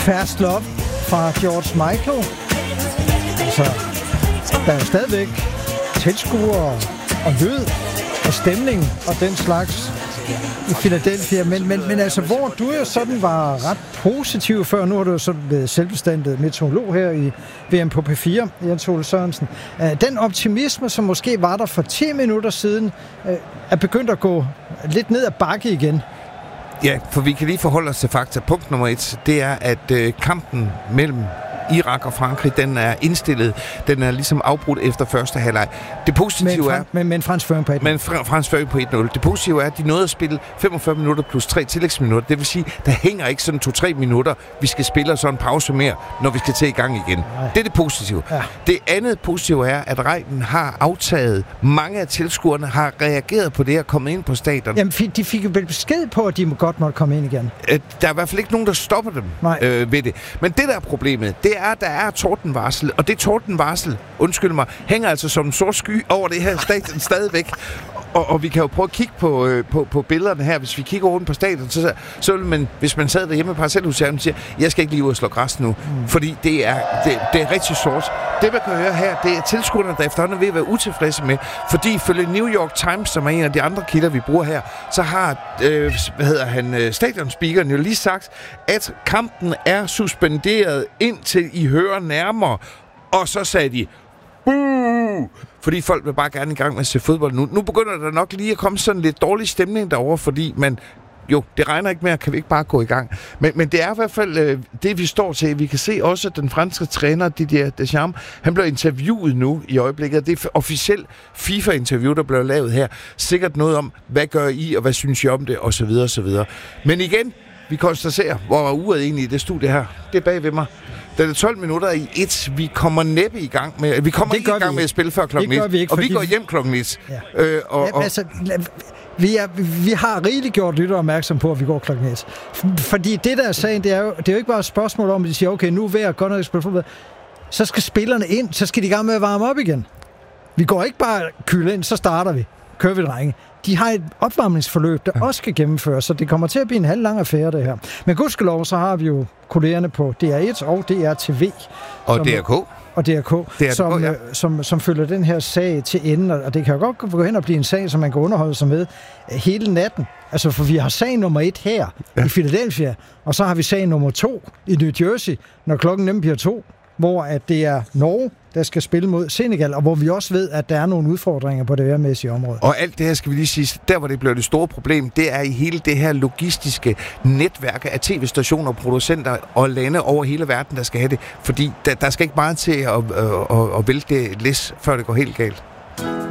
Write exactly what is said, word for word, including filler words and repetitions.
Fast Love fra George Michael. Så der er jo stadigvæk tilskuere og lyd og stemning og den slags i Philadelphia, men, men, men altså, hvor du jo sådan var ret positiv før, nu har du jo sådan været selvbestandet meteorolog her i V M på P fire, Jens Ole Sørensen. Den optimisme, som måske var der for ti minutter siden, er begyndt at gå lidt ned ad bakke igen. Ja, for vi kan lige forholde os til fakta. Punkt nummer et, det er, at øh, kampen mellem Irak og Frankrig, den er indstillet. Den er ligesom afbrudt efter første halvleg. Det positive men, er... Men, men Frans føring på et nul. Men Frans føring på et nul. Det positive er, at de nåede at spille femogfyrre minutter plus tre tillægsminutter. Det vil sige, der hænger ikke sådan to-tre minutter, vi skal spille sådan en pause mere, når vi skal til i gang igen. Nej. Det er det positive. Ja. Det andet positive er, at regnen har aftaget. Mange af tilskuerne har reageret på det og kommet ind på stadion. Jamen, de fik jo besked på, at de godt måtte komme ind igen. Der er i hvert fald ikke nogen, der stopper dem øh, ved det. Men det, der er problemet, det er, at der er tordenvarsel, og det tordenvarsel, undskyld mig, hænger altså som en sort sky over det her stadion stadigvæk. Og, og vi kan jo prøve at kigge på, øh, på, på billederne her. Hvis vi kigger rundt på stadion, så, så vil man, hvis man sad derhjemme på parcelhuset og siger, jeg skal ikke lige ud og slå græs nu, mm. fordi det er, det, det er rigtig sort. Det, man kan høre her, det er tilskuerne, der efterhånden er ved at være utilfredse med, fordi ifølge New York Times, som er en af de andre kilder, vi bruger her, så har, øh, hvad hedder han, stadionspeakeren jo lige sagt, at kampen er suspenderet indtil I hører nærmere. Og så sagde de, buh! Fordi folk vil bare gerne i gang med at se fodbold nu. Nu begynder der nok lige at komme sådan lidt dårlig stemning derovre, fordi man... Jo, det regner ikke mere, kan vi ikke bare gå i gang. Men, men det er i hvert fald øh, det, vi står til. Vi kan se også, at den franske træner, Didier Deschamps, han bliver interviewet nu i øjeblikket. Det er officielt FIFA-interview, der bliver lavet her. Sikkert noget om, hvad gør I, og hvad synes I om det, og så videre, og så videre. Men igen, vi konstaterer, hvor uret egentlig i det studie her. Det er bag ved mig. Den er tolv minutter i et. Vi kommer næppe i gang med... Vi kommer ikke i gang med at spille før klokken et. Vi ikke, og vi går hjem klokken et. Ja. Øh, og, ja, altså... Vi, er, vi har rigeligt gjort lytter opmærksom på, at vi går klokken et. Fordi det der er sagen, det er jo, det er jo ikke bare et spørgsmål om, at de siger, okay, nu er vi at godt nok spille fodbold. Så skal spillerne ind, så skal de i gang med at varme op igen. Vi går ikke bare kylde ind, så starter vi. Kører vi, drenge. De har et opvarmningsforløb, der ja. også skal gennemføres, så det kommer til at blive en halv lang affære, det her. Men gudskelov, så har vi jo kollegerne på D R et og D R T V. Og D R K. Og D R K, D R K som, ja. som, som følger den her sag til enden, og det kan jo godt gå hen og blive en sag, som man kan underholde sig med hele natten. Altså, for vi har sag nummer et her ja. i Philadelphia, og så har vi sag nummer to i New Jersey, når klokken nemlig bliver to, hvor at det er Norge, der skal spille mod Senegal, og hvor vi også ved, at der er nogle udfordringer på det værmæssige område. Og alt det her skal vi lige sige, der hvor det bliver det store problem, det er i hele det her logistiske netværk af tv-stationer, producenter og lande over hele verden, der skal have det. Fordi der, der skal ikke meget til at, at, at, at vælte det læs, før det går helt galt.